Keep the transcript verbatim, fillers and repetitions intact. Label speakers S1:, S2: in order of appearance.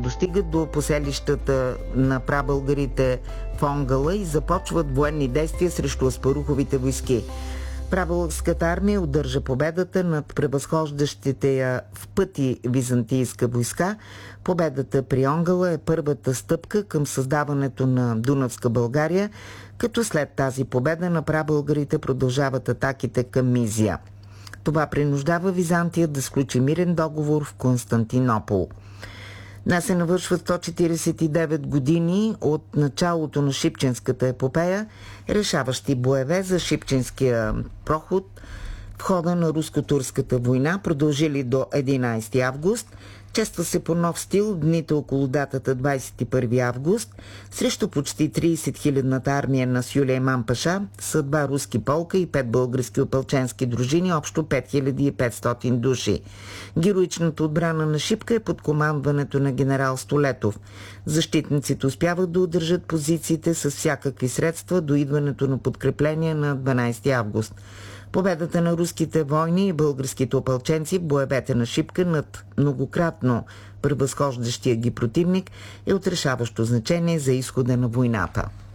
S1: достигат до поселищата на прабългарите в Онгъла и започват военни действия срещу Аспаруховите войски. Прабългарската армия удържа победата над превъзхождащите я в пъти византийска войска. Победата при Онгъла е първата стъпка към създаването на Дунавска България, като след тази победа на прабългарите продължават атаките към Мизия. Това принуждава Византия да сключи мирен договор в Константинопол. Днес се навършват сто четиридесет и девет години от началото на Шипченската епопея, решаващи боеве за Шипченския проход в хода на руско-турската война, продължили до единадесети август. Чества се по нов стил дните около датата двадесет и първи август срещу почти тридесет хилядната армия на Сюлейман Паша са два руски полка и пет български опълченски дружини, общо пет хиляди и петстотин души. Героичната отбрана на Шипка е под командването на генерал Столетов. Защитниците успяват да удържат позициите с всякакви средства до идването на подкрепление на дванадесети август. Победата на руските войни и българските опълченци в боевете на Шипка над многократно превъзхождащия ги противник е от решаващо значение за изхода на войната.